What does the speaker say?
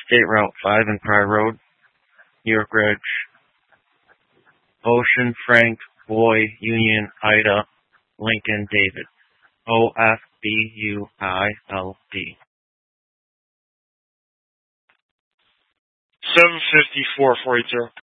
State Route 5 and Pryor Road, New York Reg. Ocean, Frank, Boy, Union, Ida, Lincoln, David. OFBUILD. 754-480.